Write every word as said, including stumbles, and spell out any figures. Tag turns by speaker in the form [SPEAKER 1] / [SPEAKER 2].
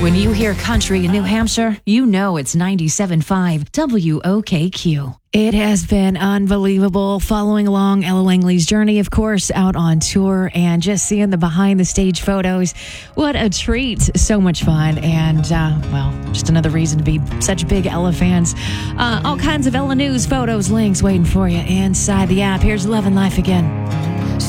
[SPEAKER 1] When you hear country in New Hampshire, you know it's ninety-seven point five W O K Q. It has been unbelievable following along Ella Langley's journey, of course, out on tour and just seeing the behind-the-stage photos. What a treat. So much fun. And, uh, well, just another reason to be such big Ella fans. Uh, all kinds of Ella news, photos, links waiting for you inside the app. Here's Love and Life again.